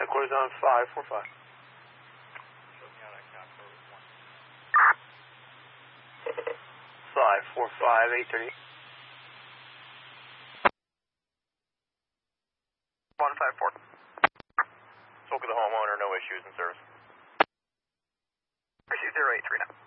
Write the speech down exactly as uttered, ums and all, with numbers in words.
Headquarters on five four five. Five four five eight thirty. One five four. Spoke with the homeowner, no issues in service. Receive zero eight three now.